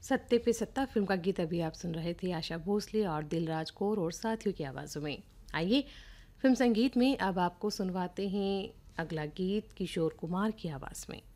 सत्ते पे सत्ता फिल्म का गीत अभी आप सुन रहे थे आशा भोसले और दिलराज कौर और साथियों की आवाज़ों में। आइए फिल्म संगीत में अब आपको सुनवाते हैं अगला गीत किशोर कुमार की आवाज़ में।